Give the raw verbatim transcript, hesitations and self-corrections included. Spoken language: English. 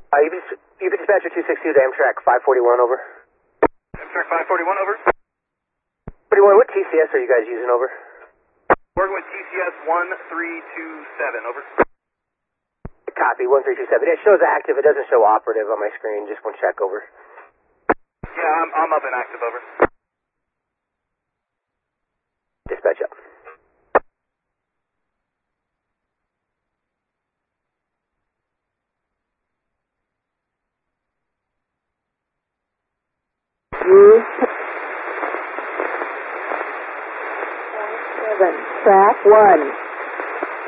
Uh, you can, you can dispatcher two sixty-two to Amtrak five forty-one, over. Amtrak five forty-one, over. forty-one, what T C S are you guys using, over? Working with T C S one three two seven, over. Copy, one three two seven. It shows active, it doesn't show operative on my screen, just one check, over. Yeah, I'm, I'm up and active, over. Dispatch up. Seven, track one.